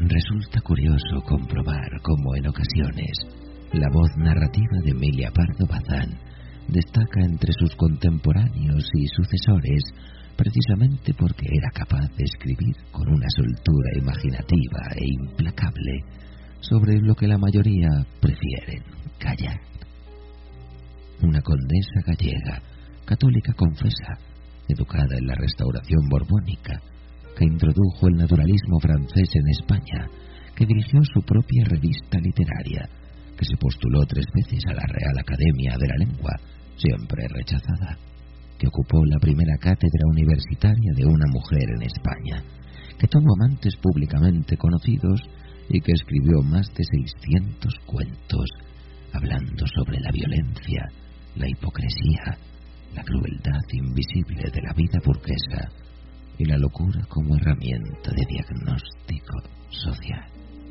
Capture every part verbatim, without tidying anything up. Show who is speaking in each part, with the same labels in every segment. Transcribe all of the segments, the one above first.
Speaker 1: Resulta curioso comprobar cómo en ocasiones la voz narrativa de Emilia Pardo Bazán destaca entre sus contemporáneos y sucesores precisamente porque era capaz de escribir con una soltura imaginativa e implacable sobre lo que la mayoría prefieren callar. Una condesa gallega, católica confesa, educada en la Restauración borbónica, que introdujo el naturalismo francés en España, que dirigió su propia revista literaria, que se postuló tres veces a la Real Academia de la Lengua, siempre rechazada, que ocupó la primera cátedra universitaria de una mujer en España, que tuvo amantes públicamente conocidos y que escribió más de seiscientos cuentos hablando sobre la violencia, la hipocresía, la crueldad invisible de la vida burguesa y la locura como herramienta de diagnóstico social.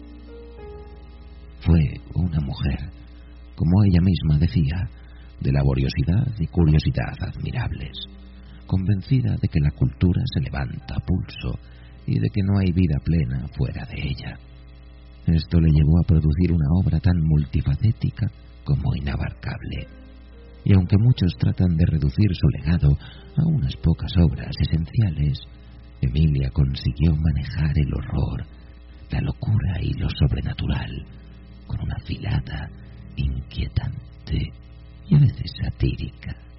Speaker 1: Fue una mujer, como ella misma decía, de laboriosidad y curiosidad admirables, convencida de que la cultura se levanta a pulso y de que no hay vida plena fuera de ella. Esto le llevó a producir una obra tan multifacética como inabarcable. Y aunque muchos tratan de reducir su legado a unas pocas obras esenciales, Emilia consiguió manejar el horror, la locura y lo sobrenatural con una afilada, inquietante y a veces satírica